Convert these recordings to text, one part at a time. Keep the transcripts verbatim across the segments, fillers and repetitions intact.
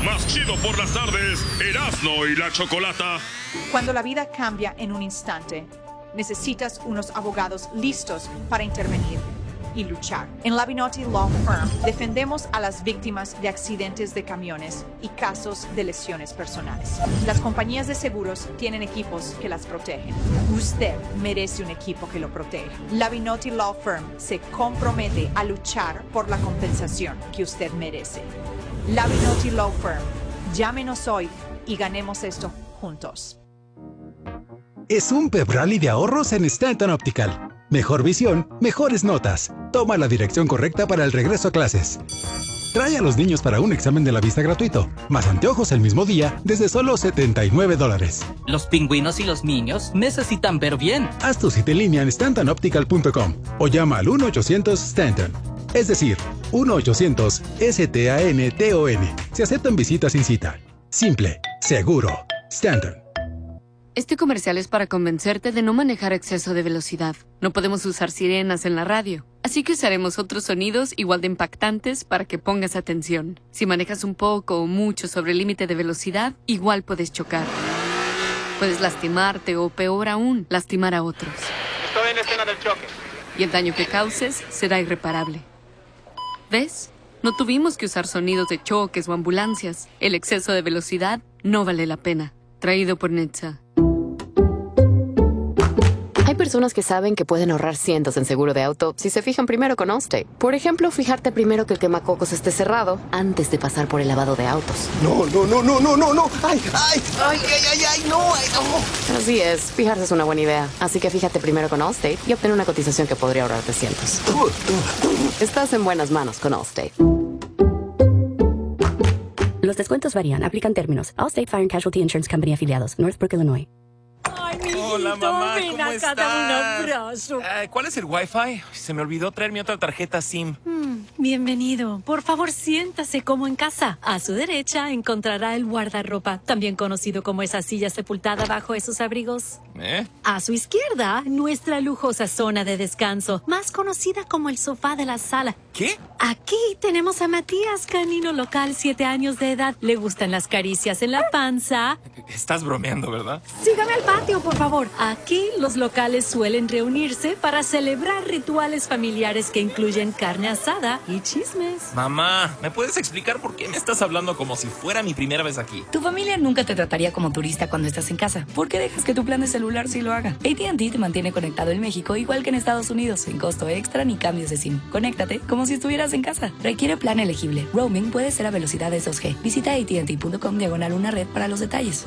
más chido por las tardes, Erasmo y la Chocolata. Cuando la vida cambia en un instante, necesitas unos abogados listos para intervenir y luchar. En Labinotti Law Firm defendemos a las víctimas de accidentes de camiones y casos de lesiones personales. Las compañías de seguros tienen equipos que las protegen. Usted merece un equipo que lo proteja. Labinotti Law Firm se compromete a luchar por la compensación que usted merece. Labinotti Law Firm. Llámenos hoy y ganemos esto juntos. Es un pep rally de ahorros en Stanton Optical. Mejor visión, mejores notas. Toma la dirección correcta para el regreso a clases. Trae a los niños para un examen de la vista gratuito, más anteojos el mismo día desde solo setenta y nueve dólares. Los pingüinos y los niños necesitan ver bien. Haz tu cita en línea en stanton optical punto com o llama al uno ochocientos Stanton. Es decir, uno ochocientos S T A N T O N. Se aceptan visitas sin cita. Simple, seguro. Stanton. Este comercial es para convencerte de no manejar a exceso de velocidad. No podemos usar sirenas en la radio, así que usaremos otros sonidos igual de impactantes para que pongas atención. Si manejas un poco o mucho sobre el límite de velocidad, igual puedes chocar. Puedes lastimarte o, peor aún, lastimar a otros. Estoy en la escena del choque. Y el daño que causes será irreparable. ¿Ves? No tuvimos que usar sonidos de choques o ambulancias. El exceso de velocidad no vale la pena. Traído por Netza. Hay personas que saben que pueden ahorrar cientos en seguro de auto si se fijan primero con Allstate. Por ejemplo, fijarte primero que el quemacocos esté cerrado antes de pasar por el lavado de autos. No, no, no, no, no, no, no. Ay, ay, ay, ay, ay, ay, no, ay, no. Así es, fijarse es una buena idea. Así que fíjate primero con Allstate y obtén una cotización que podría ahorrarte cientos. Estás en buenas manos con Allstate. Los descuentos varían. Aplican términos. Allstate Fire and Casualty Insurance Company afiliados. Northbrook, Illinois. Ay, mijito, hola, mamá, ven ¿cómo acá, estás? dame un abrazo. Uh, ¿Cuál es el Wi-Fi? Se me olvidó traer mi otra tarjeta SIM. Mm, bienvenido. Por favor, siéntase como en casa. A su derecha encontrará el guardarropa, también conocido como esa silla sepultada bajo esos abrigos. ¿Eh? A su izquierda, nuestra lujosa zona de descanso, más conocida como el sofá de la sala. ¿Qué? Aquí tenemos a Matías, canino local, siete años de edad. Le gustan las caricias en la panza. Estás bromeando, ¿verdad? Sígame al patio, por favor. Aquí los locales suelen reunirse para celebrar rituales familiares que incluyen carne asada y chismes. Mamá, ¿me puedes explicar por qué me estás hablando como si fuera mi primera vez aquí? Tu familia nunca te trataría como turista cuando estás en casa. ¿Por qué dejas que tu plan de celular sí lo haga? A T and T te mantiene conectado en México igual que en Estados Unidos, sin costo extra ni cambios de SIM. Conéctate como si estuvieras en casa. Requiere plan elegible. Roaming puede ser a velocidades dos G. Visita A T and T punto com diagonal una red para los detalles.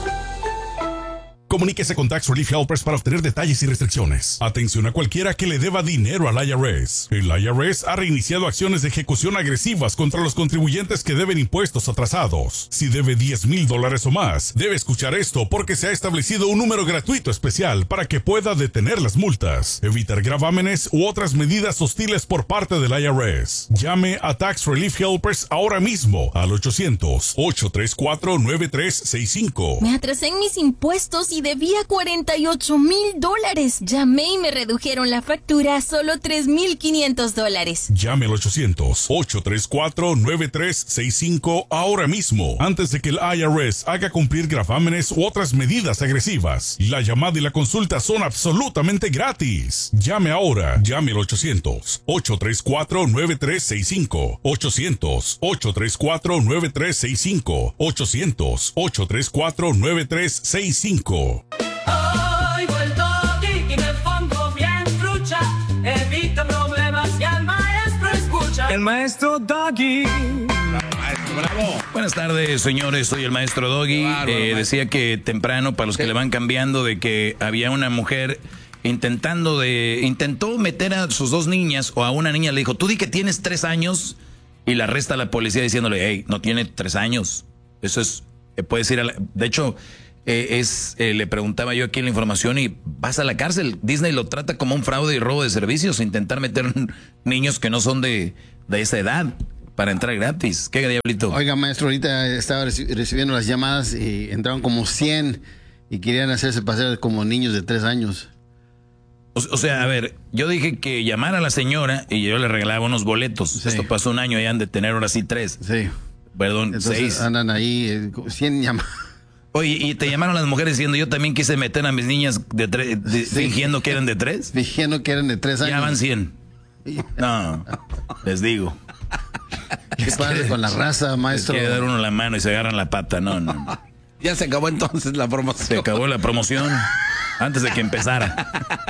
Comuníquese con Tax Relief Helpers para obtener detalles y restricciones. Atención a cualquiera que le deba dinero al I R S. El I R S ha reiniciado acciones de ejecución agresivas contra los contribuyentes que deben impuestos atrasados. Si debe diez mil dólares o más, debe escuchar esto porque se ha establecido un número gratuito especial para que pueda detener las multas, evitar gravámenes u otras medidas hostiles por parte del I R S. Llame a Tax Relief Helpers ahora mismo al ochocientos, ocho tres cuatro, nueve tres seis cinco. Me atrasé en mis impuestos y debía cuarenta y ocho mil dólares. Llamé y me redujeron la factura a solo tres mil quinientos dólares. Llame al ochocientos, ocho tres cuatro, nueve tres seis cinco ahora mismo, antes de que el I R S haga cumplir gravámenes u otras medidas agresivas. La llamada y la consulta son absolutamente gratis. Llame ahora. Llame al ochocientos, ocho tres cuatro, nueve tres seis cinco. ochocientos, ocho tres cuatro, nueve tres seis cinco. ochocientos, ocho tres cuatro, nueve tres seis cinco. Oigo el doggy y me pongo bien trucha. Evita problemas y al maestro escucha. El maestro Doggy. Bravo. Buenas tardes, señores. Soy el maestro Doggy. Eh, decía que temprano, para los que le van cambiando, de que había una mujer intentando de intentó meter a sus dos niñas, o a una niña le dijo, tú di que tienes tres años, y la arresta la policía diciéndole, hey, no tiene tres años. Eso es, eh, puedes ir a la... De hecho... Eh, es eh, le preguntaba yo aquí en la información y vas a la cárcel. Disney lo trata como un fraude y robo de servicios, intentar meter niños que no son de, de esa edad para entrar gratis. ¿Qué diablito? Oiga, maestro, ahorita estaba reci- recibiendo las llamadas y entraron como cien y querían hacerse pasar como niños de tres años. O, o sea, a ver, yo dije que llamara a la señora y yo le regalaba unos boletos. Sí. Esto pasó un año y han de tener ahora sí tres. Sí. Perdón, Entonces, seis. andan ahí eh, cien llamadas. Oye, ¿y te llamaron las mujeres diciendo yo también quise meter a mis niñas de tres, de, Sí. fingiendo que eran de tres? Fingiendo que eran de tres años. Ya van cien. No, les digo. ¿Qué pasa con la raza, maestro? Les quiere dar uno la mano y se agarran la pata. No, no. Ya se acabó entonces la promoción. Se acabó la promoción antes de que empezara.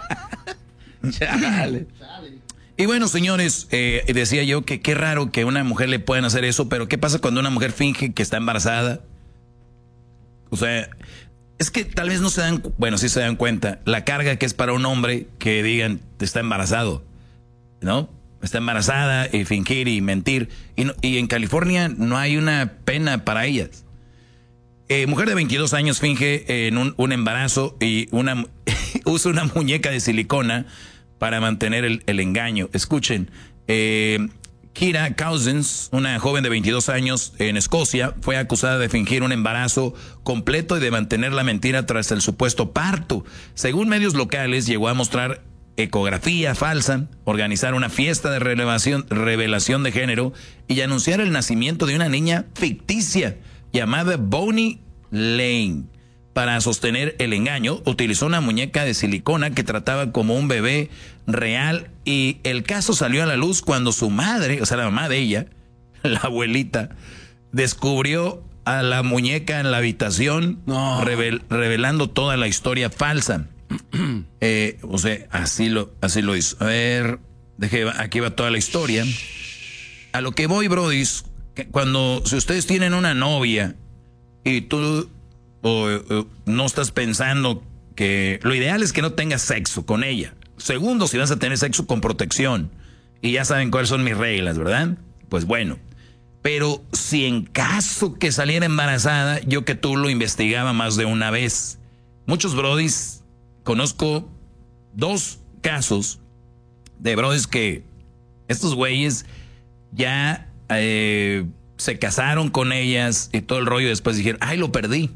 Chale. Y bueno, señores, eh, decía yo que qué raro que a una mujer le puedan hacer eso, pero ¿qué pasa cuando una mujer finge que está embarazada? O sea, es que tal vez no se dan, bueno, sí se dan cuenta, la carga que es para un hombre que digan, está embarazado, ¿no? Está embarazada y fingir y mentir. Y, no, y en California no hay una pena para ellas. Eh, mujer de veintidós años finge en un, un embarazo y una usa una muñeca de silicona para mantener el, el engaño. Escuchen, eh, Kira Cousins, una joven de veintidós años en Escocia, fue acusada de fingir un embarazo completo y de mantener la mentira tras el supuesto parto. Según medios locales, llegó a mostrar ecografía falsa, organizar una fiesta de revelación, revelación de género y anunciar el nacimiento de una niña ficticia llamada Bonnie Lane. Para sostener el engaño, utilizó una muñeca de silicona que trataba como un bebé real y el caso salió a la luz cuando su madre, o sea, la mamá de ella, la abuelita, descubrió a la muñeca en la habitación, no. revel, revelando toda la historia falsa. eh, o sea, así lo, así lo hizo. A ver, deje, aquí va toda la historia. A lo que voy, brodis, que cuando, si ustedes tienen una novia y tú o, o no estás pensando que lo ideal es que no tengas sexo con ella. Segundo, si vas a tener sexo con protección. Y ya saben cuáles son mis reglas, ¿verdad? Pues bueno. Pero si en caso que saliera embarazada, yo que tú lo investigaba más de una vez. Muchos brodis, conozco dos casos de brodis que estos güeyes ya eh, se casaron con ellas y todo el rollo y después dijeron, ay, lo perdí.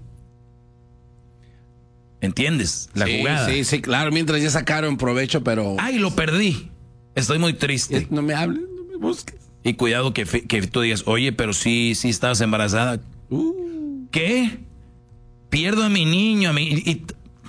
¿Entiendes? La sí, jugada. Sí, sí, claro, mientras ya sacaron provecho, pero... Ay, lo perdí. Estoy muy triste. No me hables, no me busques. Y cuidado que, que tú digas, oye, pero sí, sí estabas embarazada. Uh. ¿Qué? Pierdo a mi niño, a mi... Y,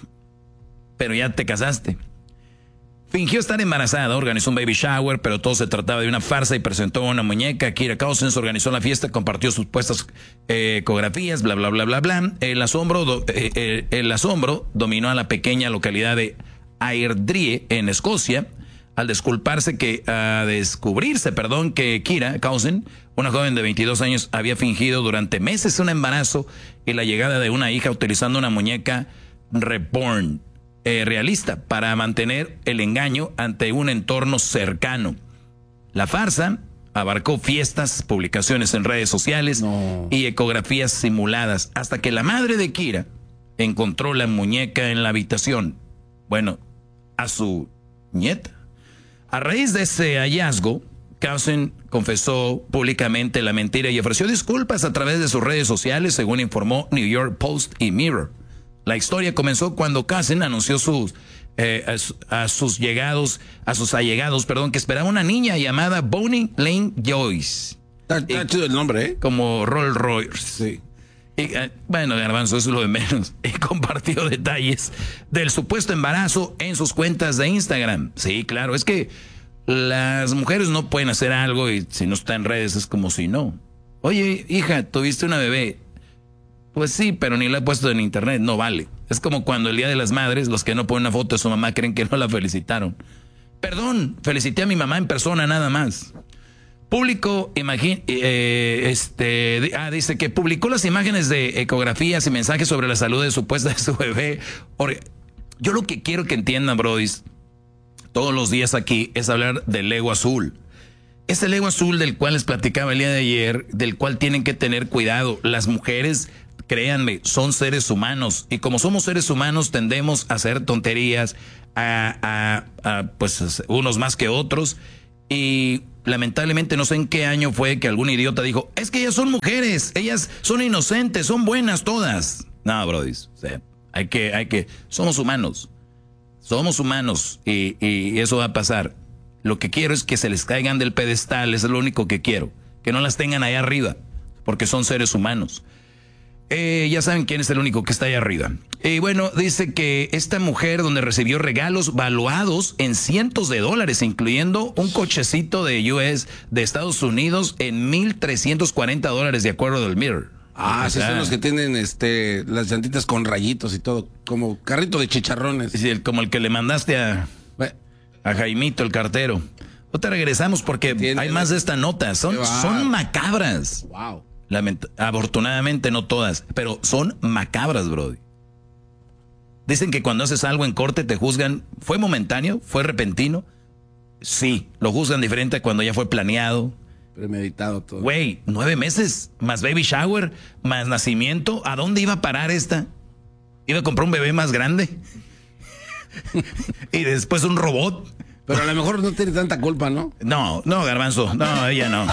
pero ya te casaste. Fingió estar embarazada, organizó un baby shower, pero todo se trataba de una farsa y presentó una muñeca. Kira Cousins organizó la fiesta, compartió sus puestas eh, ecografías, bla, bla, bla, bla, bla. El asombro, do, eh, eh, el asombro dominó a la pequeña localidad de Airdrie, en Escocia, al desculparse que, a descubrirse, perdón, que Kira Cousins, una joven de veintidós años, había fingido durante meses un embarazo y la llegada de una hija utilizando una muñeca reborn. Eh, realista para mantener el engaño ante un entorno cercano. La farsa abarcó fiestas, publicaciones en redes sociales no. y ecografías simuladas hasta que la madre de Kira encontró la muñeca en la habitación. Bueno, a su nieta. A raíz de ese hallazgo, Cousins confesó públicamente la mentira y ofreció disculpas a través de sus redes sociales, según informó New York Post y Mirror. La historia comenzó cuando Cousins anunció sus, eh, a, a sus llegados, a sus allegados, perdón, que esperaba una niña llamada Bonnie Lane Joyce. Está chido el nombre, ¿eh? Como Rolls Royce. Sí. Y, eh, bueno, Garbanzo, eso es lo de menos. Y compartió detalles del supuesto embarazo en sus cuentas de Instagram. Sí, claro, es que las mujeres no pueden hacer algo y si no está en redes es como si no. Oye, hija, tuviste una bebé. Pues sí, pero ni la he puesto en internet, no vale. Es como cuando el Día de las Madres, los que no ponen una foto de su mamá creen que no la felicitaron. Perdón, felicité a mi mamá en persona nada más. Público, imagín, eh, este, ah, dice que publicó las imágenes de ecografías y mensajes sobre la salud de supuesta de su bebé. Yo lo que quiero que entiendan, brodis, todos los días aquí, es hablar del ego azul. Es el ego azul del cual les platicaba el día de ayer, del cual tienen que tener cuidado. Las mujeres, créanme, son seres humanos y como somos seres humanos tendemos a hacer tonterías, a, a, a pues unos más que otros y lamentablemente no sé en qué año fue que algún idiota dijo, es que ellas son mujeres, ellas son inocentes, son buenas todas. No, brodis, o sea, hay que, hay que, somos humanos, somos humanos y, y eso va a pasar. Lo que quiero es que se les caigan del pedestal, eso es lo único que quiero, que no las tengan ahí arriba. porque son seres humanos. Eh, ya saben quién es el único que está ahí arriba. Y bueno, dice que esta mujer donde recibió regalos valuados en cientos de dólares, incluyendo un cochecito de U S de Estados Unidos en mil trescientos cuarenta dólares de acuerdo del Mirror. Ah, sí, son los que tienen este las llantitas con rayitos y todo, como carrito de chicharrones. Sí, el, como el que le mandaste a, a Jaimito, el cartero. Ahorita regresamos porque Tiene hay más de esta nota. Son, son macabras. Wow. Lament- afortunadamente no todas, pero son macabras, brody. Dicen que cuando haces algo en corte te juzgan. ¿Fue momentáneo? ¿Fue repentino? Sí, lo juzgan diferente a cuando ya fue planeado. Premeditado todo. Güey, nueve meses, más baby shower, más nacimiento. ¿A dónde iba a parar esta? ¿Iba a comprar un bebé más grande? Y después un robot. Pero a lo mejor no tiene tanta culpa, ¿no? No, no, Garbanzo, no, ella no.